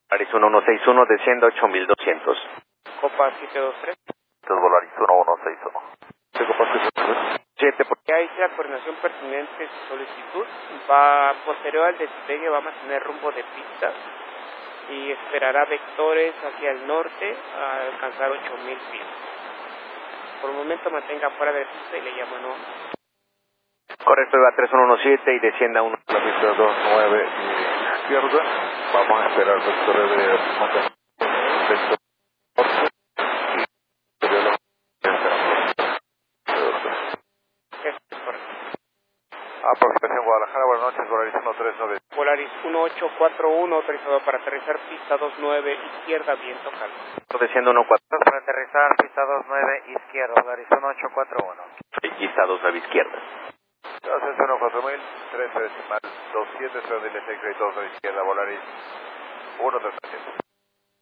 Volaris 1161, desciende 8200. Copa 723. Volaris 1161. Copa 723. 7 por... Ya hice la coordinación pertinente de su solicitud. Va posterior al despegue, va a mantener rumbo de pista y esperará vectores hacia el norte a alcanzar 8000 pies. Por el momento mantenga fuera de pista y le llamo no. Correcto, va 3117 y descienda 1. La pista 29 izquierda. Vamos a esperar vectores de vector Aproximación Guadalajara, buenas noches, Volaris 139. Volaris 1841, autorizado para aterrizar pista 29, izquierda, viento calmo. Desciende 14. Para aterrizar, pista 29, izquierda, Volaris 1841. Pista 29 izquierda. Entonces 14000, 13 decimal, 27, 2 de izquierda, Volaris 137.